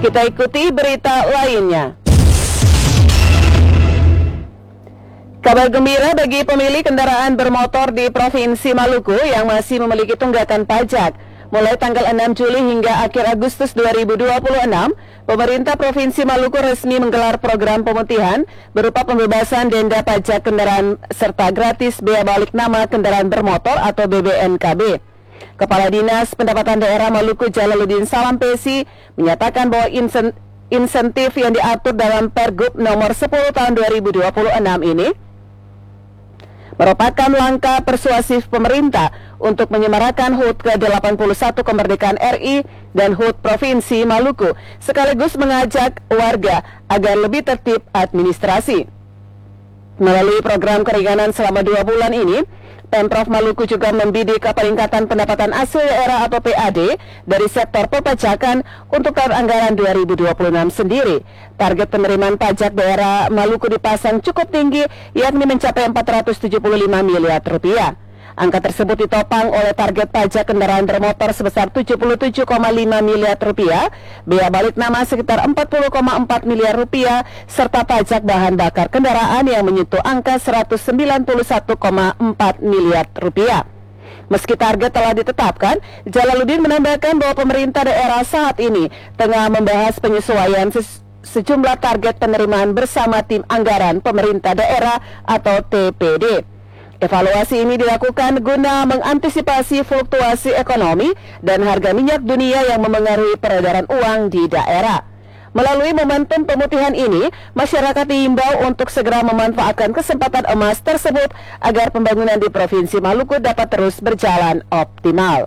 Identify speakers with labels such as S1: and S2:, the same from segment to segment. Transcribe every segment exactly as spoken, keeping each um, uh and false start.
S1: Kita ikuti berita lainnya. Kabar gembira bagi pemilik kendaraan bermotor di Provinsi Maluku yang masih memiliki tunggakan pajak. Mulai tanggal enam Juli hingga akhir Agustus dua ribu dua puluh enam, pemerintah Provinsi Maluku resmi menggelar program pemutihan berupa pembebasan denda pajak kendaraan serta gratis bea balik nama kendaraan bermotor atau B B N K B. Kepala Dinas Pendapatan Daerah Maluku Jalaluddin Salampesi menyatakan bahwa insen- insentif yang diatur dalam Pergub nomor sepuluh tahun dua ribu dua puluh enam ini merupakan langkah persuasif pemerintah untuk menyemarakan H U T ke delapan puluh satu kemerdekaan R I dan H U T Provinsi Maluku, sekaligus mengajak warga agar lebih tertib administrasi. Melalui program keringanan selama dua bulan ini, Pemprov Maluku juga membidik peningkatan pendapatan asli daerah atau P A D dari sektor perpajakan untuk tahun anggaran dua ribu dua puluh enam sendiri. Target penerimaan pajak daerah Maluku dipasang cukup tinggi, yakni mencapai empat ratus tujuh puluh lima miliar rupiah. Angka tersebut ditopang oleh target pajak kendaraan bermotor sebesar tujuh puluh tujuh koma lima miliar rupiah, bea balik nama sekitar empat puluh koma empat miliar rupiah, serta pajak bahan bakar kendaraan yang menyentuh angka seratus sembilan puluh satu koma empat miliar rupiah. Meski target telah ditetapkan, Jalaluddin menambahkan bahwa pemerintah daerah saat ini tengah membahas penyesuaian se- sejumlah target penerimaan bersama tim anggaran pemerintah daerah atau T P D. Evaluasi ini dilakukan guna mengantisipasi fluktuasi ekonomi dan harga minyak dunia yang memengaruhi peredaran uang di daerah. Melalui momentum pemutihan ini, masyarakat diimbau untuk segera memanfaatkan kesempatan emas tersebut agar pembangunan di Provinsi Maluku dapat terus berjalan optimal.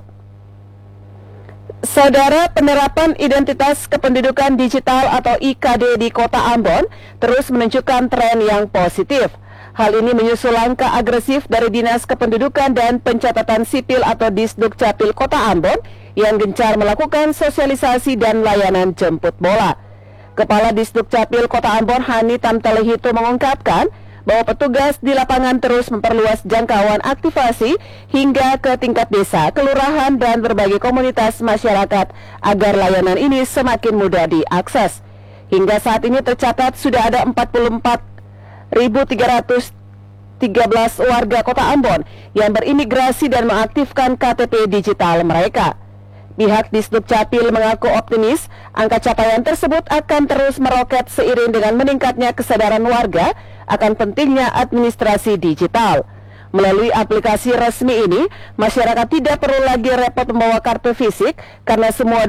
S1: Saudara, penerapan identitas kependudukan digital atau I K D di Kota Ambon terus menunjukkan tren yang positif. Hal ini menyusul langkah agresif dari Dinas Kependudukan dan Pencatatan Sipil atau Disduk Capil Kota Ambon yang gencar melakukan sosialisasi dan layanan jemput bola. Kepala Disduk Capil Kota Ambon Hani Tamtalehito mengungkapkan bahwa petugas di lapangan terus memperluas jangkauan aktivasi hingga ke tingkat desa, kelurahan, dan berbagai komunitas masyarakat agar layanan ini semakin mudah diakses. Hingga saat ini tercatat sudah ada empat puluh empat ribu tiga ratus tiga belas warga Kota Ambon yang berimigrasi dan mengaktifkan K T P digital mereka. Pihak Disduk Capil mengaku optimis angka capaian tersebut akan terus meroket seiring dengan meningkatnya kesadaran warga akan pentingnya administrasi digital. Melalui aplikasi resmi ini, masyarakat tidak perlu lagi repot membawa kartu fisik karena semua